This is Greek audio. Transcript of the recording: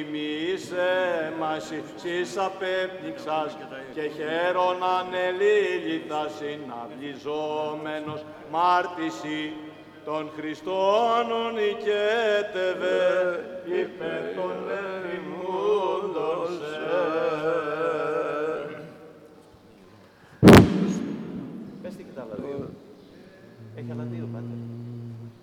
Μίσε μας εις απέπνιξας και χαίρον ανελήλυτα συναυλιζόμενος μάρτυση των Χριστών νικέτευε υπέρ των ερημούντων σε. Πες τι και τα άλλα δύο. Έχει άλλα δύο, πάτε.